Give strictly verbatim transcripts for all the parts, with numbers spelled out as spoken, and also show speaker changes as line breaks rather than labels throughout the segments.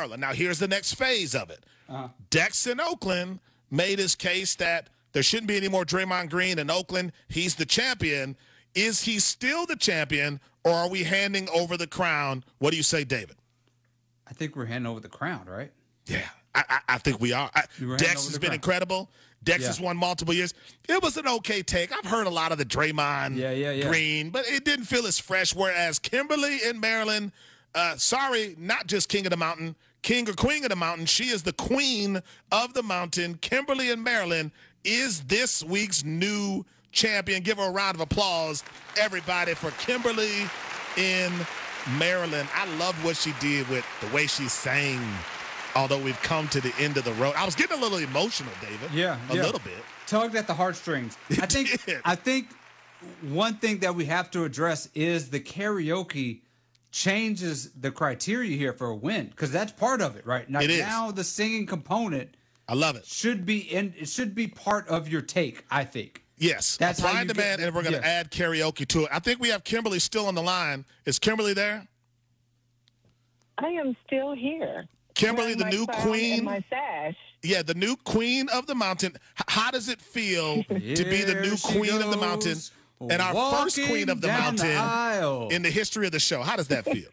Maryland. Now, here's the next phase of it.
Uh-huh.
Dex in Oakland made his case that there shouldn't be any more Draymond Green in Oakland. He's the champion. Is he still the champion, or are we handing over the crown? What do you say, David?
I think we're handing over the crown, right?
Yeah, I, I, I think we are. I, Dex has been crown. incredible. Dex yeah. has won multiple years. It was an okay take. I've heard a lot of the Draymond
yeah, yeah, yeah.
Green, but it didn't feel as fresh, whereas Kimberly in Maryland, uh, sorry, not just King of the Mountain, King or Queen of the Mountain. She is the queen of the mountain. Kimberly in Maryland is this week's new champion. Give her a round of applause, everybody, for Kimberly in Maryland. I love what she did with the way she sang, although we've come to the end of the road. I was getting a little emotional, David.
Yeah,
a
yeah.
little bit.
Tugged at the heartstrings. I think.
did.
I think one thing that we have to address is the karaoke changes the criteria here for a win, because that's part of it, right? Now,
it is.
Now the singing component,
I love it.
Should be in. It should be part of your take, I think.
Yes,
that's
supply
how
and
you
demand,
get,
and we're going to
yes.
add karaoke to it. I think we have Kimberly still on the line. Is Kimberly there?
I am still here.
Kimberly, the
my
new
crown
queen.
and my sash.
Yeah, the new queen of the mountain. H- how does it feel to be the new queen of the mountain and our first queen of the mountain
the
in the history of the show? How does that feel?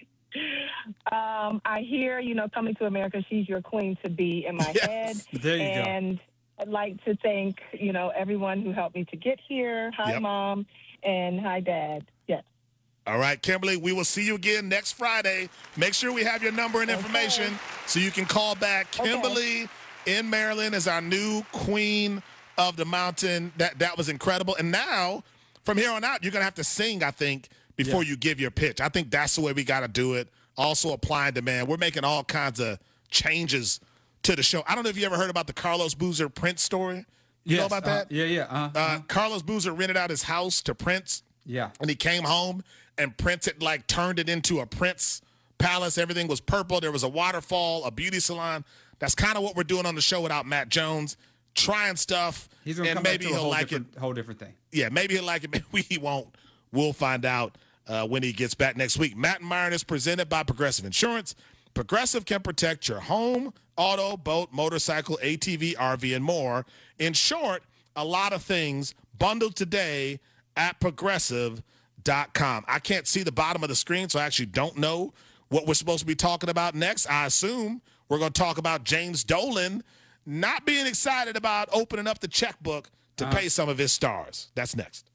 um, I hear, you know, coming to America, she's your queen to be in my
yes.
head.
There you
and
go.
I'd like to thank, you know, everyone who helped me to get here. Hi,
yep.
Mom, and hi, Dad. Yes.
All right, Kimberly, we will see you again next Friday. Make sure we have your number and information
okay.
so you can call back. Kimberly
okay.
in Maryland is our new queen of the mountain. That that was incredible. And now, from here on out, you're going to have to sing, I think, before
yeah.
you give your pitch. I think that's the way we got to do it. Also applying demand. We're making all kinds of changes to the show. I don't know if you ever heard about the Carlos Boozer Prince story. You
yes,
know about
uh,
that?
Yeah, yeah. Uh,
uh,
uh,
Carlos Boozer rented out his house to Prince.
Yeah.
And he came home, and Prince had, like, turned it into a Prince palace. Everything was purple. There was a waterfall, a beauty salon. That's kind of what we're doing on the show without Matt Jones. Trying stuff,
He's gonna
and
come
maybe
back to a
he'll
whole
like it.
different, whole different thing.
Yeah, maybe he'll like it. Maybe he won't. We'll find out uh, when he gets back next week. Matt and Myron is presented by Progressive Insurance. Progressive can protect your home, auto, boat, motorcycle, A T V, R V, and more. In short, a lot of things bundled today at progressive dot com. I can't see the bottom of the screen, so I actually don't know what we're supposed to be talking about next. I assume we're going to talk about James Dolan not being excited about opening up the checkbook to uh-huh. pay some of his stars. That's next.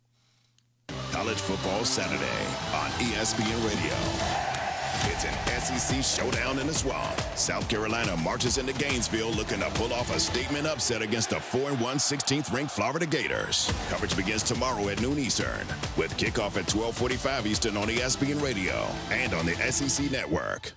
College Football Saturday on E S P N Radio. It's an S E C showdown in the swamp. South Carolina marches into Gainesville looking to pull off a statement upset against the four and one sixteenth ranked Florida Gators. Coverage begins tomorrow at noon Eastern with kickoff at twelve forty-five Eastern on E S P N Radio and on the S E C Network.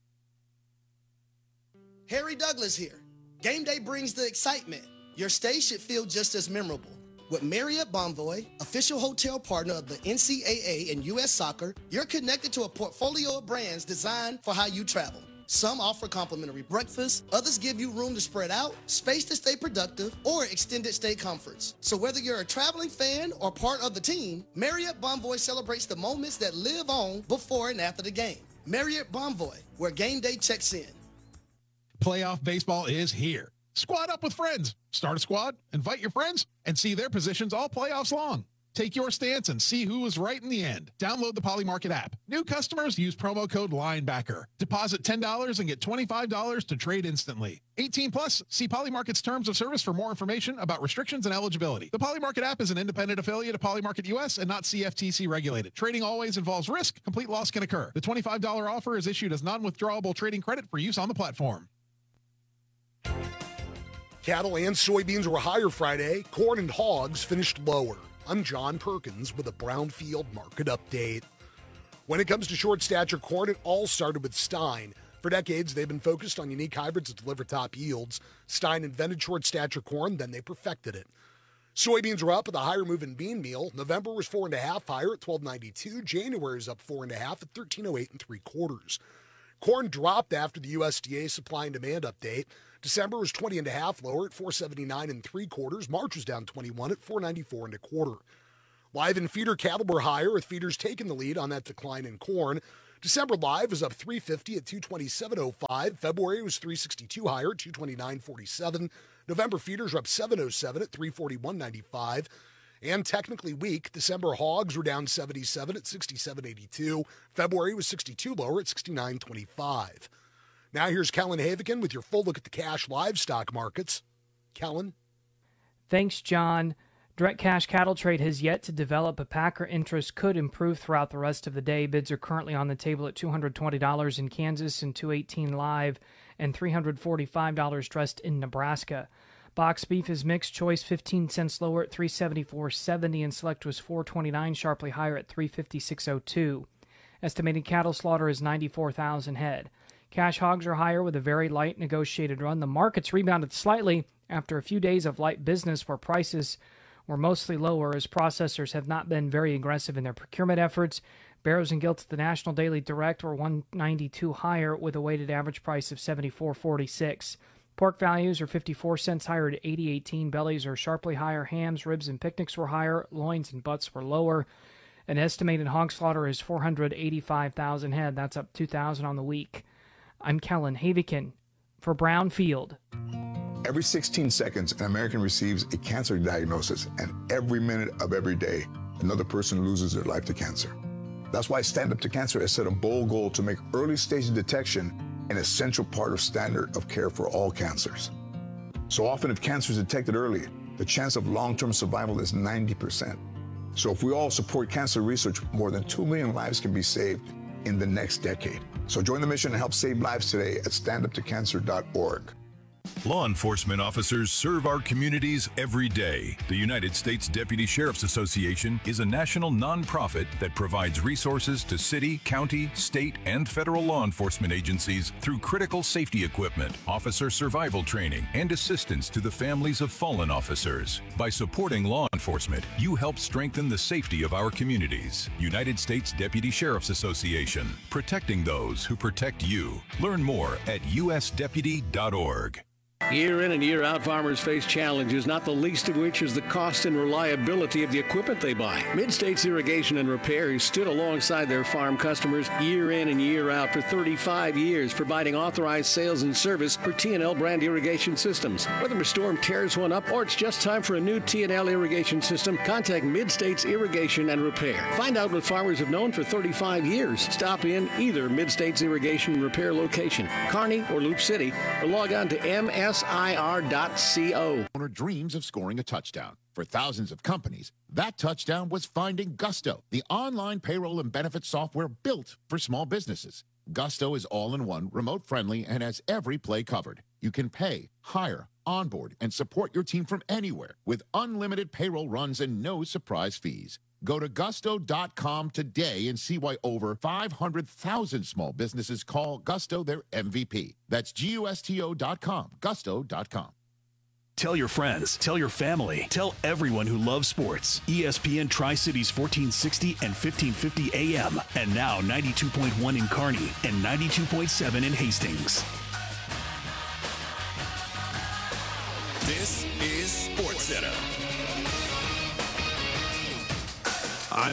Harry Douglas here. Game day brings the excitement. Your stay should feel just as memorable. With Marriott Bonvoy, official hotel partner of the N C double A and U S Soccer, you're connected to a portfolio of brands designed for how you travel. Some offer complimentary breakfast, others give you room to spread out, space to stay productive, or extended stay comforts. So whether you're a traveling fan or part of the team, Marriott Bonvoy celebrates the moments that live on before and after the game. Marriott Bonvoy, where game day checks in.
Playoff baseball is here. Squad up with friends. Start a squad, invite your friends, and see their positions all playoffs long. Take your stance and see who was right in the end. Download the Polymarket app. New customers use promo code LINEBACKER. Deposit ten dollars and get twenty-five dollars to trade instantly. eighteen plus. See Polymarket's terms of service for more information about restrictions and eligibility. The Polymarket app is an independent affiliate of Polymarket U S and not C F T C regulated. Trading always involves risk. Complete loss can occur. The twenty-five dollars offer is issued as non-withdrawable trading credit for use on the platform.
Cattle and soybeans were higher Friday. Corn and hogs finished lower. I'm John Perkins with a Brownfield market update. When it comes to short stature corn, it all started with Stein. For decades, they've been focused on unique hybrids that deliver top yields. Stein invented short stature corn, then they perfected it. Soybeans were up with a higher move in bean meal. November was four and a half higher at twelve ninety-two. January is up four and a half at thirteen oh eight and three quarters. Corn dropped after the U S D A supply and demand update. December was twenty and a half lower at four seventy-nine and three quarters. March was down twenty-one at four ninety-four and a quarter. Live and feeder cattle were higher, with feeders taking the lead on that decline in corn. December live is up three fifty at two twenty-seven oh five. February was three sixty-two higher at two twenty-nine forty-seven. November feeders are up seven oh seven at three forty-one ninety-five. And technically weak, December hogs were down seventy-seven at sixty-seven eighty-two. February was sixty-two lower at sixty-nine twenty-five. Now here's Kellen Havigan with your full look at the cash livestock markets. Kellen?
Thanks, John. Direct cash cattle trade has yet to develop, but packer interest could improve throughout the rest of the day. Bids are currently on the table at two hundred twenty dollars in Kansas and two eighteen live and three hundred forty-five dollars dressed in Nebraska. Box beef is mixed choice fifteen cents lower at three seventy-four seventy and select was four twenty-nine sharply higher at three fifty-six oh two. Estimated cattle slaughter is ninety-four thousand head. Cash hogs are higher with a very light negotiated run. The market's rebounded slightly after a few days of light business where prices were mostly lower as processors have not been very aggressive in their procurement efforts. Barrows and Gilts at the National Daily Direct were one ninety-two higher with a weighted average price of seventy-four forty-six. Pork values are fifty-four cents higher at eighty eighteen. Bellies are sharply higher. Hams, ribs, and picnics were higher. Loins and butts were lower. An estimated hog slaughter is four hundred eighty-five thousand head. That's up two thousand on the week. I'm Kellen Havigan for Brownfield.
Every sixteen seconds, an American receives a cancer diagnosis, and every minute of every day, another person loses their life to cancer. That's why Stand Up to Cancer has set a bold goal to make early-stage detection an essential part of standard of care for all cancers. So often, if cancer is detected early, the chance of long-term survival is ninety percent. So if we all support cancer research, more than two million lives can be saved in the next decade. So join the mission and help save lives today at stand up to cancer dot org.
Law enforcement officers serve our communities every day. The United States Deputy Sheriff's Association is a national nonprofit that provides resources to city, county, state, and federal law enforcement agencies through critical safety equipment, officer survival training, and assistance to the families of fallen officers. By supporting law enforcement, you help strengthen the safety of our communities. United States Deputy Sheriff's Association, protecting those who protect you. Learn more at u s deputy dot org.
Year in and year out, farmers face challenges, not the least of which is the cost and reliability of the equipment they buy. Mid-States Irrigation and Repair has stood alongside their farm customers year in and year out for thirty-five years, providing authorized sales and service for T and L brand irrigation systems. Whether a storm tears one up or it's just time for a new T and L irrigation system, contact Mid-States Irrigation and Repair. Find out what farmers have known for thirty-five years. Stop in either Mid-States Irrigation and Repair location, Kearney or Loop City, or log on to M S I R dot co.
Owner dreams of scoring a touchdown. For thousands of companies, that touchdown was finding Gusto, the online payroll and benefits software built for small businesses. Gusto is all-in-one, remote-friendly, and has every play covered. You can pay, hire, onboard, and support your team from anywhere with unlimited payroll runs and no surprise fees. Go to gusto dot com today and see why over five hundred thousand small businesses call Gusto their M V P. That's G U S T O dot com, gusto dot com.
Tell your friends, tell your family, tell everyone who loves sports. E S P N Tri-Cities fourteen sixty and fifteen fifty A M. And now ninety-two point one in Kearney and ninety-two point seven in Hastings.
This is SportsCenter.
I'm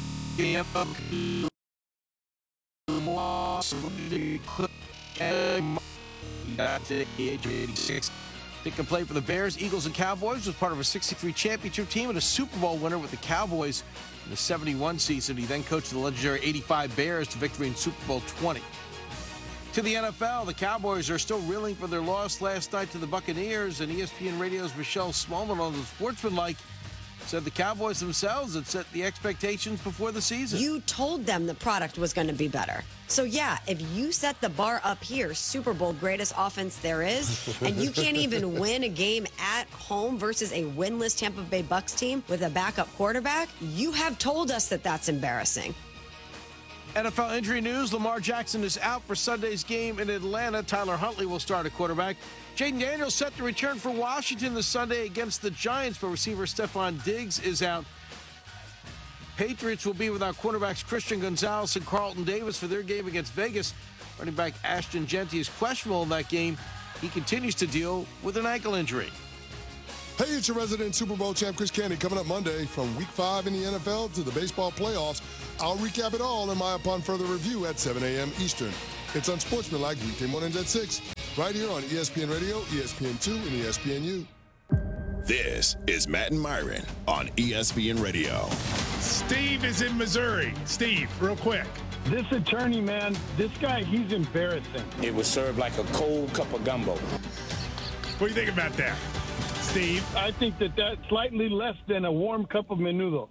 eighty-six. They can play for the Bears, Eagles, and Cowboys. Was part of a sixty-three championship team and a Super Bowl winner with the Cowboys in the seventy-one season. He then coached the legendary eighty-five Bears to victory in Super Bowl twenty. To the N F L, the Cowboys are still reeling for their loss last night to the Buccaneers, and E S P N Radio's Michelle Smallman on the Sportsmanlike said the Cowboys themselves had set the expectations before the season.
You told them the product was going to be better. So, yeah, if you set the bar up here, Super Bowl greatest offense there is, and you can't even win a game at home versus a winless Tampa Bay Bucs team with a backup quarterback, you have told us that that's embarrassing.
N F L injury news, Lamar Jackson is out for Sunday's game in Atlanta. Tyler Huntley will start at quarterback. Jaden Daniels set to return for Washington this Sunday against the Giants, but receiver Stephon Diggs is out. Patriots will be without cornerbacks Christian Gonzalez and Carlton Davis for their game against Vegas. Running back Ashton Jeanty is questionable in that game. He continues to deal with an ankle injury.
Hey, it's your resident Super Bowl champ, Chris Candy, coming up Monday from week five in the N F L to the baseball playoffs. I'll recap it all in my Upon Further Review at seven a.m. Eastern. It's Unsportsmanlike weekday mornings at six, right here on E S P N Radio, E S P N two, and E S P N U.
This is Matt and Myron on E S P N Radio.
Steve is in Missouri. Steve, real quick. This attorney, man, this guy, he's embarrassing.
It was served like a cold cup of gumbo.
What do you think about that, Steve? I think that that's slightly less than a warm cup of menudo.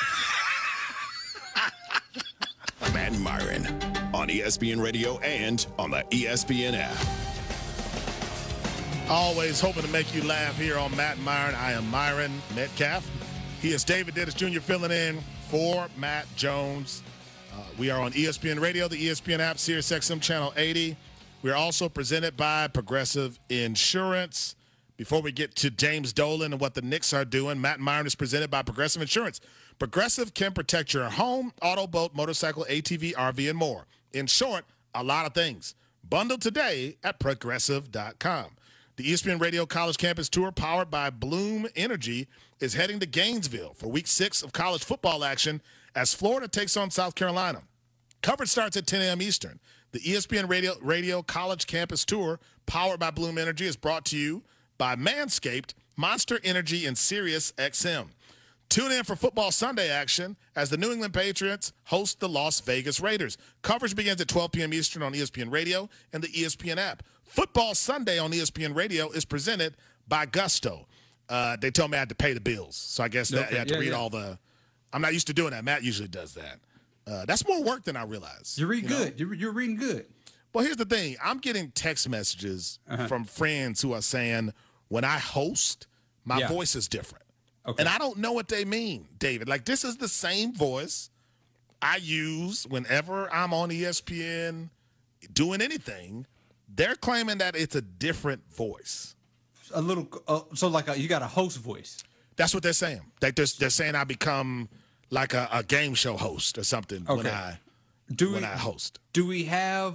Matt and Myron on E S P N Radio and on the E S P N app.
Always hoping to make you laugh here on Matt and Myron. I am Myron Metcalf. He is David Dennis Junior filling in for Matt Jones. Uh, we are on E S P N Radio, the E S P N app, Sirius X M Channel eighty. We are also presented by Progressive Insurance. Before we get to James Dolan and what the Knicks are doing, Matt and Myron is presented by Progressive Insurance. Progressive can protect your home, auto, boat, motorcycle, A T V, R V, and more. In short, a lot of things. Bundle today at progressive dot com. The E S P N Radio College Campus Tour, powered by Bloom Energy, is heading to Gainesville for week six of college football action as Florida takes on South Carolina. Coverage starts at ten a.m. Eastern. The E S P N Radio, Radio College Campus Tour, powered by Bloom Energy, is brought to you by Manscaped, Monster Energy, and Sirius X M. Tune in for Football Sunday action as the New England Patriots host the Las Vegas Raiders. Coverage begins at twelve p.m. Eastern on E S P N Radio and the E S P N app. Football Sunday on E S P N Radio is presented by Gusto. Uh, they told me I had to pay the bills, so I guess that
Okay,
I had to
yeah,
read
yeah.
all the – I'm not used to doing that. Matt usually does that. Uh, that's more work than I realized.
You read
you know?
good. You're, you're reading good.
Well, here's the thing. I'm getting text messages
Uh-huh.
from friends who are saying when I host, my
Yeah.
voice is different.
Okay.
And I don't know what they mean, David. Like, this is the same voice I use whenever I'm on E S P N doing anything. They're claiming that it's a different voice.
A little, uh, so like a, you got a host voice.
That's what they're saying. Like they're, they're saying I become like a, a game show host or something when
Okay.
I
Do
when
we,
I host.
Do we have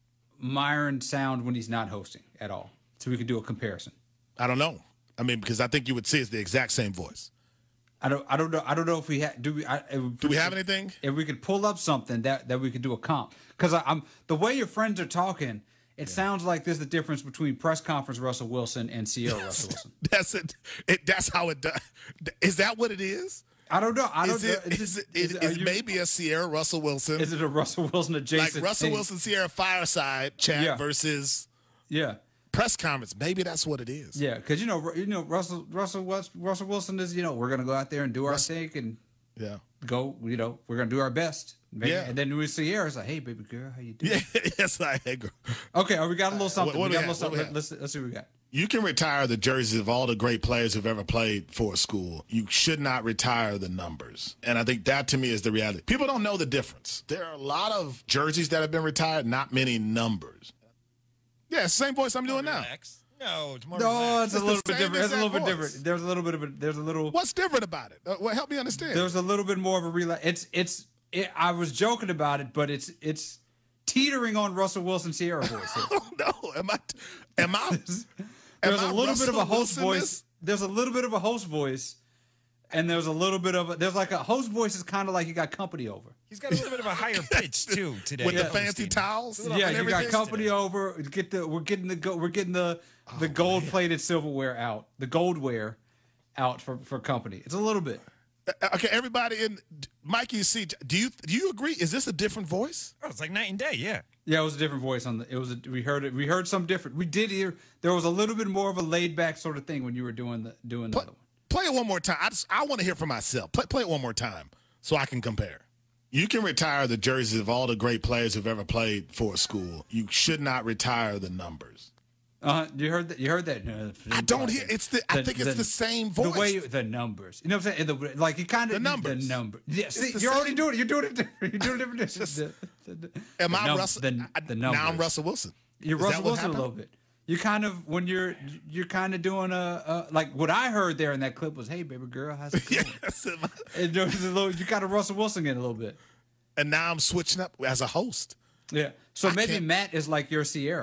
Myron sound when he's not hosting at all? So we could do a comparison.
I don't know. I mean, because I think you would see it's the exact same voice.
I don't. I don't know. I don't know if we have. Do we? I,
Do we have anything?
If we could pull up something that, that we could do a comp, because I'm the way your friends are talking. It sounds like there's the difference between press conference Russell Wilson and Sierra Russell Wilson.
That's it. it. That's how it does. Is that what it is?
I don't know. I don't
is
know.
it, is it, is,
it-
is
are you-
maybe a Sierra Russell Wilson?
Is it a Russell Wilson adjacent?
like Russell
thing?
Wilson Sierra fireside chat
Yeah.
versus
Yeah.
press conference? Maybe that's what it is.
Yeah, because you know, you know, Russell, Russell, West- Russell Wilson is, you know, we're gonna go out there and do our
Russ-
thing and
Yeah.
go, you know, we're gonna do our best. Maybe,
Yeah.
And then we see Sierra's like, hey, baby girl, how you doing?
Yeah. Yes, I agree.
Okay, oh, we got a little something.
what
we
do
got
we
a little
have? What do we
something.
have?
Let's let's see what we got.
You can retire the jerseys of all the great players who've ever played for a school. You should not retire the numbers. And I think that to me is the reality. People don't know the difference. There are a lot of jerseys that have been retired, not many numbers. Yeah, it's the same voice I'm doing now.
No, it's more
No,
relaxed.
it's a little
the
bit
same
different. It's a little bit
exact
different.
voice.
There's a little bit of a. There's a little.
What's different about it? Uh, well, help me understand.
There's a little bit more of a relax. It's it's. It, I was joking about it, but it's it's teetering on Russell Wilson Sierra voice.
Oh, no, am I? Am I?
There's
am
a
I
little bit of a
Russell
host
Wilson
voice.
this?
There's a little bit of a host voice, and there's a little bit of a, there's like a host voice is kind of like you got company over.
He's got a little bit of a higher pitch too today.
With the
Yeah.
fancy towels?
Yeah,
and
you got
everything?
company over. Get the we're getting the go, we're getting the the gold plated silverware out, the goldware out for for company. It's a little bit.
Uh, Okay, everybody in Mikey C, do you do you agree? Is this a different voice?
Oh, it's like night and day. Yeah.
Yeah, it was a different voice on the. It was a, we heard it. We heard some different. We did hear there was a little bit more of a laid back sort of thing when you were doing the doing the
Play,
other one.
play it one more time. I just I want to hear for myself. Play play it one more time so I can compare. You can retire the jerseys of all the great players who've ever played for a school. You should not retire the numbers.
Uh, you heard that. You heard that. Uh,
I don't hear. It's the. I think it's the same voice.
The way the numbers. You know what I'm saying? The, like you kind of
The numbers.
The number. Yeah. See,
the
you're already
same-
doing it. You're doing it. different. You're doing it different. The- the- the-
Am
the
I
num-
Russell?
The,
I-
the
now I'm
numbers.
Russell Wilson.
You're
Is that
Russell
what
Wilson a
happened?
little bit. You kind of when you're you're kind of doing a, a like what I heard there in that clip was, "Hey, baby girl, how's it going?"
Yes, am I-
And there was a little, you got a Russell Wilson in a little bit.
and now I'm switching up as a host.
Yeah. So
I
maybe
can't-
Matt is like your Sierra.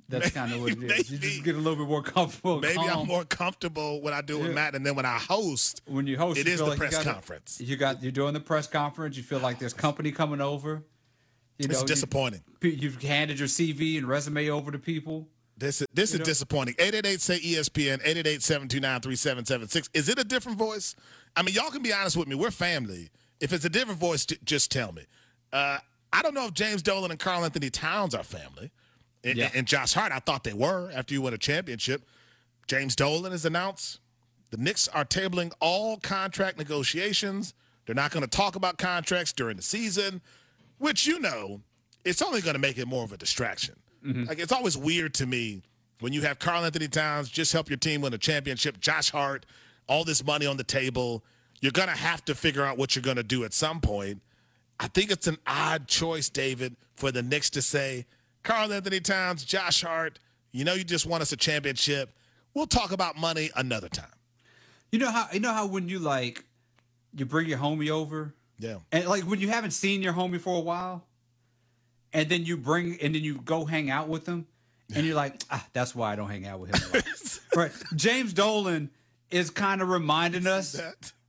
That's kind of what it is. You just get a little bit more comfortable.
Maybe
calm.
I'm more comfortable when I do it with
Yeah.
Matt, and then when I host,
when you host,
it
you
is
feel
the
like you
press
gotta-
conference.
You got you're doing the press conference. You feel like there's company coming over. You
It's
know,
disappointing.
You, you've handed your C V and resume over to people.
This is this
You
is
know?
disappointing. eight eight eight say E S P N, eight eight eight, seven two nine, three seven seven six. Is it a different voice? I mean, y'all can be honest with me. We're family. If it's a different voice, j- just tell me. Uh, I don't know if James Dolan and Karl Anthony Towns are family. And,
Yeah.
and Josh Hart, I thought they were after you win a championship. James Dolan has announced the Knicks are tabling all contract negotiations. They're not going to talk about contracts during the season, which, you know, it's only going to make it more of a distraction. Like, it's always weird to me when you have Karl Anthony Towns just help your team win a championship, Josh Hart, all this money on the table. You're going to have to figure out what you're going to do at some point. I think it's an odd choice, David, for the Knicks to say, Karl Anthony Towns, Josh Hart, you know you just won us a championship. We'll talk about money another time.
You know how you know how when you like you bring your homie over,
Yeah.
and like when you haven't seen your homie for a while, and then you bring and then you go hang out with them, and you're like, ah, that's why I don't hang out with him. a lot." Right? James Dolan is kind of reminding us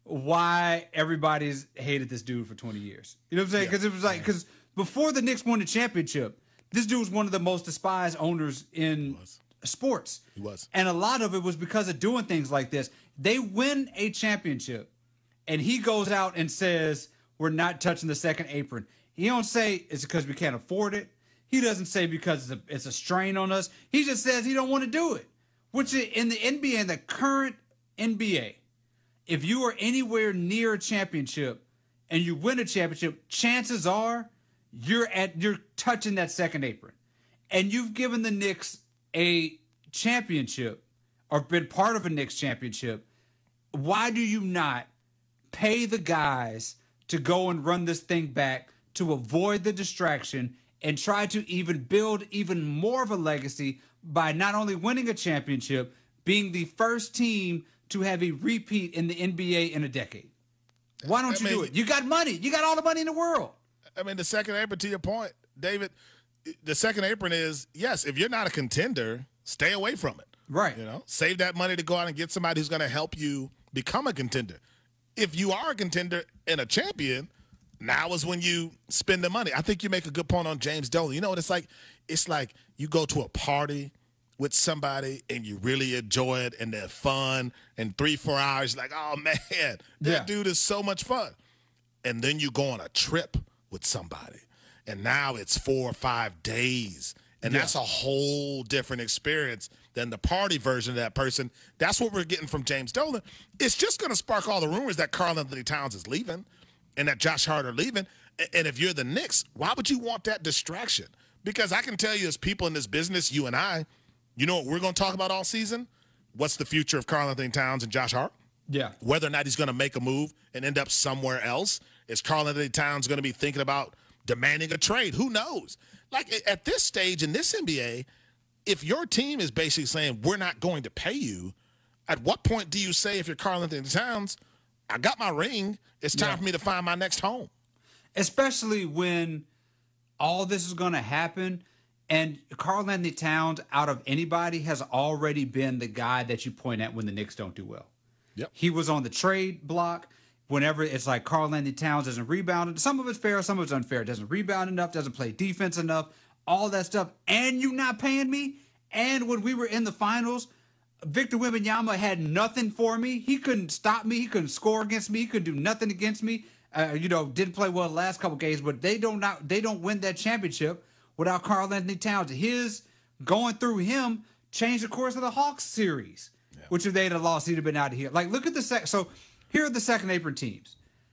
why everybody's hated this dude for twenty years. You know what I'm saying? Because it was like because before the Knicks won the championship, this dude was one of the most despised owners in sports.
He was.
And a lot of it was because of doing things like this. They win a championship, and he goes out and says, we're not touching the second apron. He don't say it's because we can't afford it. He doesn't say because it's a, it's a strain on us. He just says he don't want to do it. Which in the N B A, in the current N B A, if you are anywhere near a championship and you win a championship, chances are you're at you're touching that second apron. And you've given the Knicks a championship or been part of a Knicks championship. Why do you not pay the guys to go and run this thing back to avoid the distraction and try to even build even more of a legacy by not only winning a championship, being the first team to have a repeat in the N B A in a decade? Why don't
I
you
mean-
do it? You got money. You got all the money in the world.
I mean, the second apron, to your point, David, the second apron is, yes, if you're not a contender, stay away from it.
Right.
You know, save that money to go out and get somebody who's going to help you become a contender. If you are a contender and a champion, now is when you spend the money. I think you make a good point on James Dolan. You know what it's like? It's like you go to a party with somebody and you really enjoy it and they're fun, and three, four hours, like, oh, man, that
Yeah.
dude is so much fun. And then you go on a trip with somebody, and now it's four or five days, and
Yeah.
that's a whole different experience than the party version of that person. That's what we're getting from James Dolan. It's just going to spark all the rumors that Karl Anthony Towns is leaving and that Josh Hart are leaving. A- And if you're the Knicks, why would you want that distraction? Because I can tell you, as people in this business, you and I, you know what we're going to talk about all season? What's the future of Karl Anthony Towns and Josh Hart?
Yeah.
Whether or not he's going to make a move and end up somewhere else. Is Karl Anthony Towns going to be thinking about demanding a trade? Who knows? Like, at this stage in this N B A, if your team is basically saying, we're not going to pay you, at what point do you say, if you're Karl Anthony Towns, I got my ring, it's time
Yeah.
for me to find my next home?
Especially when all this is going to happen, and Karl Anthony Towns, out of anybody, has already been the guy that you point at when the Knicks don't do well.
Yep.
He was on the trade block. Whenever it's like Karl Anthony Towns doesn't rebound, some of it's fair, some of it's unfair. Doesn't rebound enough, doesn't play defense enough, all that stuff. And you not paying me. And when we were in the finals, Victor Wembanyama had nothing for me. He couldn't stop me. He couldn't score against me. He couldn't do nothing against me. Uh, you know, didn't play well the last couple games, but they don't not they don't win that championship without Karl Anthony Towns. His going through him changed the course of the Hawks series, yeah. which if they'd have lost, he'd have been out of here. Like, look at the sec. So here are the second apron teams.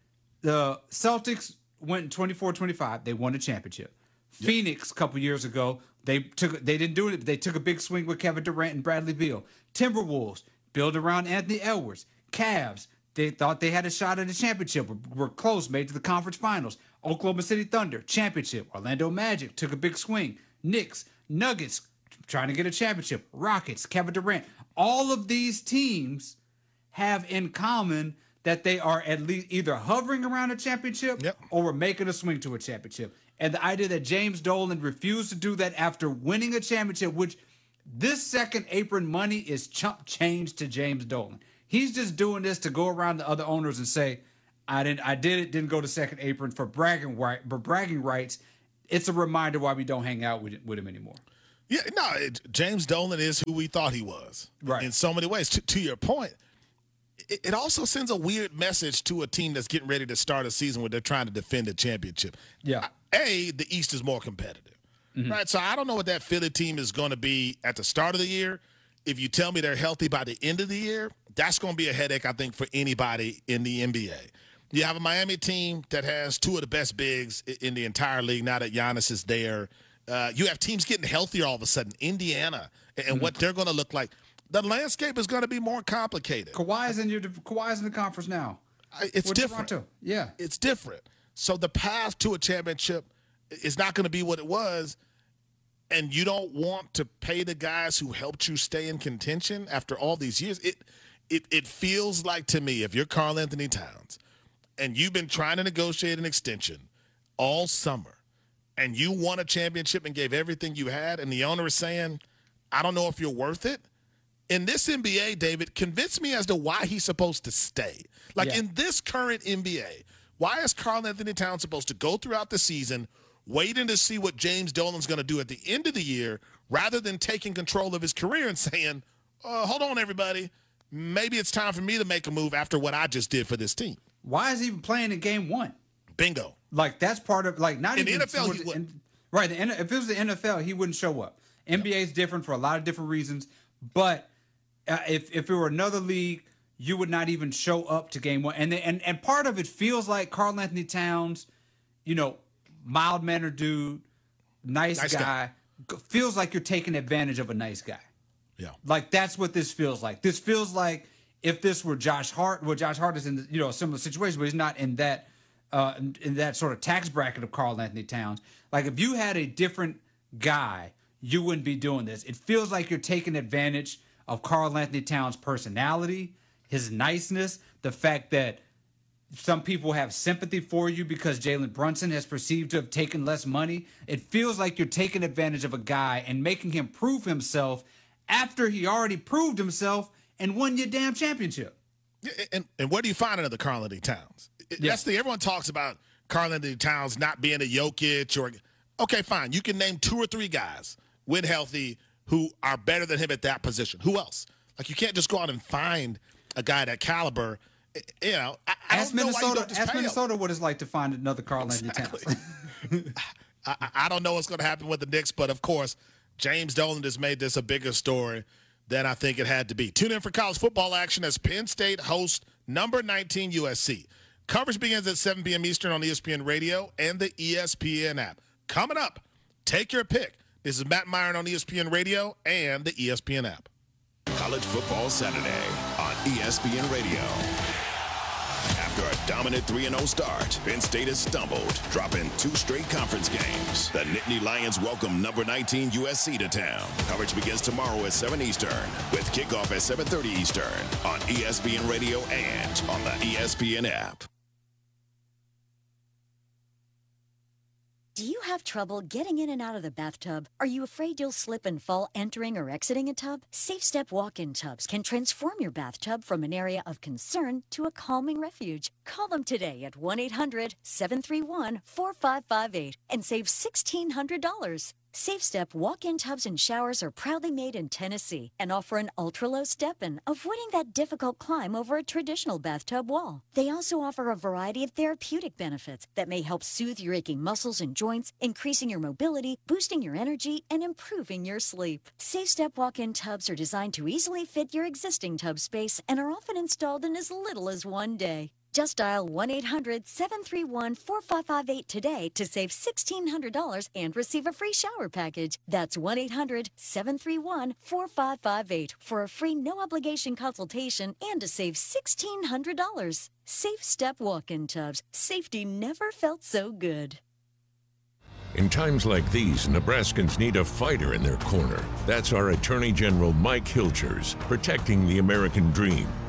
The Celtics went twenty-four twenty-five. They won the championship. Yep. Phoenix a couple years ago, they took they didn't do it. But they took a big swing with Kevin Durant and Bradley Beal. Timberwolves built around Anthony Edwards. Cavs, they thought they had a shot at the championship. Were, were close, made to the conference finals. Oklahoma City Thunder, championship. Orlando Magic took a big swing. Knicks, Nuggets, trying to get a championship. Rockets, Kevin Durant. All of these teams have in common that they are at least either hovering around a championship
yep.
or we're making a swing to a championship. And the idea that James Dolan refused to do that after winning a championship, which This second apron money is chump change to James Dolan. He's just doing this to go around to other owners and say, I didn't, I did it, didn't go to second apron for bragging right, for bragging rights. It's a reminder why we don't hang out with, with him anymore.
Yeah, no, it, James Dolan is who we thought he was,
right?
In so many ways. To, to your point, it, it also sends a weird message to a team that's getting ready to start a season where they're trying to defend a championship.
Yeah.
A, the East is more competitive, mm-hmm. right? So I don't know what that Philly team is going to be at the start of the year. If you tell me they're healthy by the end of the year, that's going to be a headache, I think, for anybody in the N B A. You have a Miami team that has two of the best bigs in the entire league now that Giannis is there. Uh, you have teams getting healthier all of a sudden. Indiana and mm-hmm. what they're going to look like. The landscape is going to be more complicated.
Kawhi's in your Kawhi's in the conference now.
It's
With
different.
Toronto. Yeah,
it's different. So the path to a championship is not going to be what it was, and you don't want to pay the guys who helped you stay in contention after all these years. It it it feels like to me, if you're Karl Anthony Towns, and you've been trying to negotiate an extension all summer, and you won a championship and gave everything you had, and the owner is saying, I don't know if you're worth it. In this N B A, David, convince me as to why he's supposed to stay. Like yeah. in this current N B A, why is Karl Anthony Towns supposed to go throughout the season waiting to see what James Dolan's going to do at the end of the year rather than taking control of his career and saying, uh, hold on, everybody, maybe it's time for me to make a move after what I just did for this team.
Why is he even playing in game one?
Bingo.
Like, that's part of, like, not
in
even.
the N F L,
was,
he would.
in, right. The, if it was the N F L, he wouldn't show up. N B A is different for a lot of different reasons. But uh, if, if it were another league, you would not even show up to game one. And, the, and, and part of it feels like Karl Anthony Towns, you know, mild-mannered dude, nice,
nice
guy, guy, feels like you're taking advantage of a nice guy.
Yeah.
Like, that's what this feels like. This feels like if this were Josh Hart, well, Josh Hart is in, you know, a similar situation, but he's not in that uh, in, in that sort of tax bracket of Karl Anthony Towns. Like, if you had a different guy, you wouldn't be doing this. It feels like you're taking advantage of Karl Anthony Towns' personality, his niceness, the fact that some people have sympathy for you because Jalen Brunson has perceived to have taken less money. It feels like you're taking advantage of a guy and making him prove himself after he already proved himself and won your damn championship.
And, and where do you find another Karl Anthony Towns? Yeah. That's the thing. Everyone talks about Karl Anthony Towns not being a Jokic or – okay, fine. You can name two or three guys when healthy who are better than him at that position. Who else? Like, you can't just go out and find a guy that caliber. You know, I, I
ask
don't
Minnesota,
know why you don't just
ask
pay
Minnesota
him.
what it's like to find another Karl Anthony
Exactly.
Towns.
I, I don't know what's going to happen with the Knicks, but, of course, James Dolan has made this a bigger story than I think it had to be. Tune in for college football action as Penn State hosts number nineteen U S C. Coverage begins at seven p.m. Eastern on E S P N Radio and the E S P N app. Coming up, take your pick. This is Matt Myron on E S P N Radio and the E S P N app.
College Football Saturday on E S P N Radio. After a dominant three and oh start, Penn State has stumbled, dropping two straight conference games. The Nittany Lions welcome number nineteen U S C to town. Coverage begins tomorrow at seven Eastern, with kickoff at seven thirty Eastern on E S P N Radio and on the E S P N app.
Do you have trouble getting in and out of the bathtub? Are you afraid you'll slip and fall entering or exiting a tub? SafeStep walk-in tubs can transform your bathtub from an area of concern to a calming refuge. Call them today at one eight hundred seven three one four five five eight and save sixteen hundred dollars. SafeStep walk-in tubs and showers are proudly made in Tennessee and offer an ultra-low step-in, avoiding that difficult climb over a traditional bathtub wall. They also offer a variety of therapeutic benefits that may help soothe your aching muscles and joints, increasing your mobility, boosting your energy, and improving your sleep. SafeStep walk-in tubs are designed to easily fit your existing tub space and are often installed in as little as one day. Just dial one eight hundred seven three one four five five eight today to save sixteen hundred dollars and receive a free shower package. That's one eight hundred seven three one four five five eight for a free no-obligation consultation and to save sixteen hundred dollars. Safe Step walk-in tubs. Safety never felt so good.
In times like these, Nebraskans need a fighter in their corner. That's our Attorney General Mike Hilgers, protecting the American dream.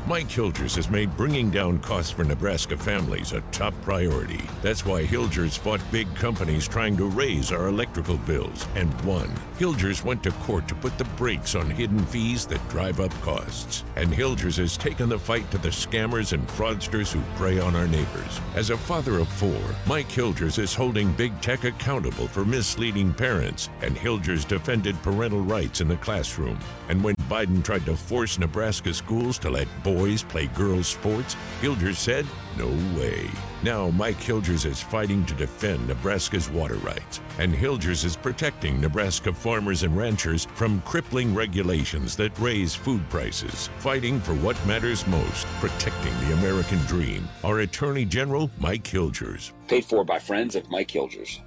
Mike Hilgers has made bringing down costs for Nebraska families a top priority. That's why Hilgers fought big companies trying to raise our electrical bills and won. Hilgers went to court to put the brakes on hidden fees that drive up costs. And Hilgers has taken the fight to the scammers and fraudsters who prey on our neighbors. As a father of four, Mike Hilgers is holding big tech accountable for misleading parents, and Hilgers defended parental rights in the classroom. And when Biden tried to force Nebraska schools to let boys play girls' sports, Hilgers said, no way. Now Mike Hilgers is fighting to defend Nebraska's water rights, and Hilgers is protecting Nebraska farmers and ranchers from crippling regulations that raise food prices, fighting for what matters most, protecting the American dream. Our Attorney General, Mike Hilgers.
Paid for by friends of Mike Hilgers.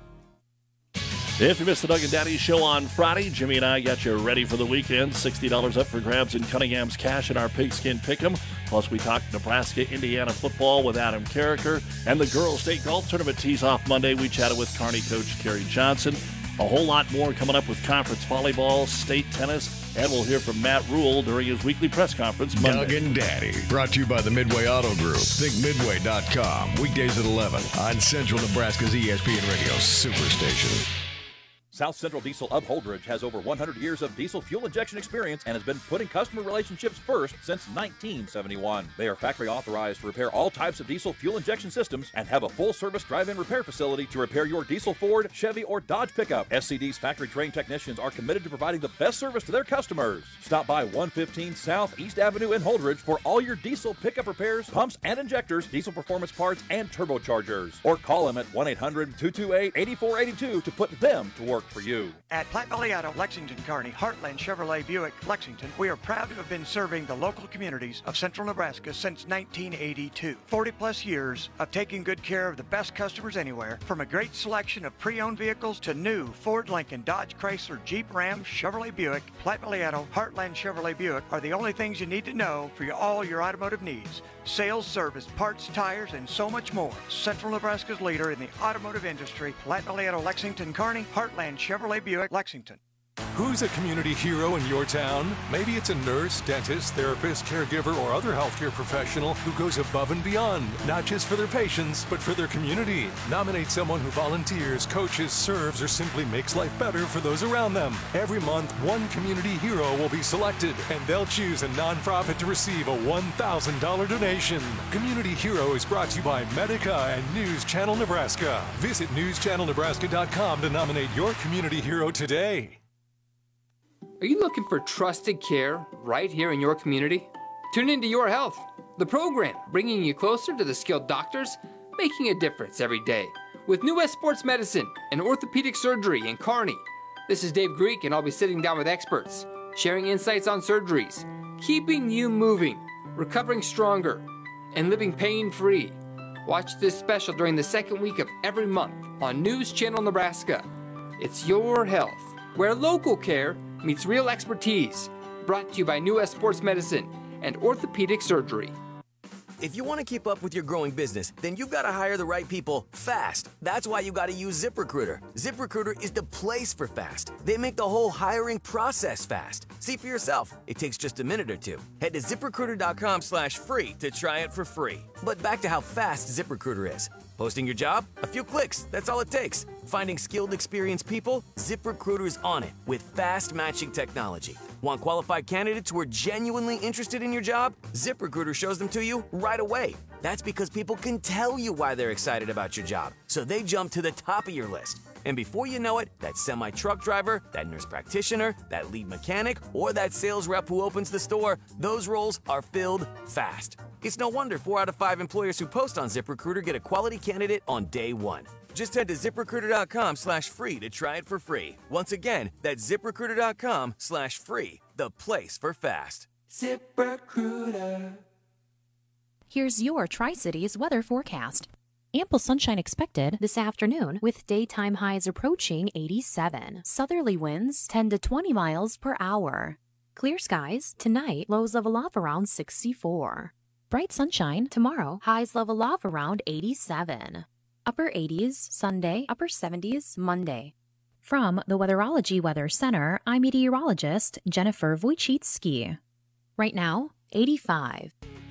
If you missed the Doug and Daddy show on Friday, Jimmy and I got you ready for the weekend. sixty dollars up for grabs in Cunningham's Cash in our Pigskin Pick'em. Plus, we talked Nebraska-Indiana football with Adam Carricker. And the girls' state golf tournament tees off Monday. We chatted with Kearney coach Kerry Johnson. A whole lot more coming up with conference volleyball, state tennis, and we'll hear from Matt Rule during his weekly press conference Monday.
Doug and Daddy, brought to you by the Midway Auto Group. think midway dot com. Weekdays at eleven on Central Nebraska's E S P N Radio Superstation.
South Central Diesel of Holdridge has over one hundred years of diesel fuel injection experience and has been putting customer relationships first since nineteen seventy-one. They are factory authorized to repair all types of diesel fuel injection systems and have a full-service drive-in repair facility to repair your diesel Ford, Chevy, or Dodge pickup. S C D's factory-trained technicians are committed to providing the best service to their customers. Stop by one fifteen South East Avenue in Holdridge for all your diesel pickup repairs, pumps and injectors, diesel performance parts, and turbochargers. Or call them at one eight hundred two two eight eight four eight two to put them to work for you.
At Platte Valley Auto, Lexington, Kearney, Heartland Chevrolet Buick, Lexington, we are proud to have been serving the local communities of central Nebraska since nineteen eighty-two. forty plus years of taking good care of the best customers anywhere, from a great selection of pre-owned vehicles to new Ford, Lincoln, Dodge, Chrysler, Jeep, Ram, Chevrolet Buick. Platte Valley Auto, Heartland Chevrolet Buick are the only things you need to know for your, all your automotive needs. Sales, service, parts, tires, and so much more. Central Nebraska's leader in the automotive industry, Platte Valley Auto, Lexington, Kearney, Heartland Chevrolet Buick, Lexington.
Who's a community hero in your town? Maybe it's a nurse, dentist, therapist, caregiver, or other healthcare professional who goes above and beyond, not just for their patients, but for their community. Nominate someone who volunteers, coaches, serves, or simply makes life better for those around them. Every month, one community hero will be selected, and they'll choose a nonprofit to receive a one thousand dollars donation. Community Hero is brought to you by Medica and News Channel Nebraska. Visit news channel nebraska dot com to nominate your community hero today.
Are you looking for trusted care right here in your community? Tune into Your Health, the program bringing you closer to the skilled doctors, making a difference every day. With New West Sports Medicine and Orthopedic Surgery in Kearney. This is Dave Greek, and I'll be sitting down with experts, sharing insights on surgeries, keeping you moving, recovering stronger, and living pain-free. Watch this special during the second week of every month on News Channel Nebraska. It's Your Health, where local care meets real expertise. Brought to you by New West Sports Medicine and Orthopedic Surgery.
If you want to keep up with your growing business, then you've got to hire the right people fast. That's why you got to use ZipRecruiter. ZipRecruiter is the place for fast. They make the whole hiring process fast. See for yourself. It takes just a minute or two. Head to ZipRecruiter.com slash free to try it for free. But back to how fast ZipRecruiter is. Posting your job? A few clicks. That's all it takes. Finding skilled, experienced people? ZipRecruiter is on it with fast matching technology. Want qualified candidates who are genuinely interested in your job? ZipRecruiter shows them to you right away. That's because people can tell you why they're excited about your job, so they jump to the top of your list. And before you know it, that semi-truck driver, that nurse practitioner, that lead mechanic, or that sales rep who opens the store, those roles are filled fast. It's no wonder four out of five employers who post on ZipRecruiter get a quality candidate on day one. Just head to ZipRecruiter.com slash free to try it for free. Once again, that's ZipRecruiter.com slash free, the place for fast.
ZipRecruiter. Here's your Tri-Cities weather forecast. Ample sunshine expected this afternoon with daytime highs approaching eighty-seven. Southerly winds ten to twenty miles per hour. Clear skies tonight, lows level off around sixty-four. Bright sunshine tomorrow, highs level off around eighty-seven. Upper eighties Sunday, upper seventies Monday. From the Weatherology Weather Center, I'm meteorologist Jennifer Wojcicki. Right now, eighty-five.